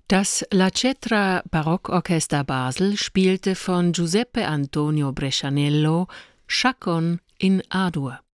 Das La Cetra Barockorchester Basel spielte von Giuseppe Antonio Brescianello Chaconne in A-Dur.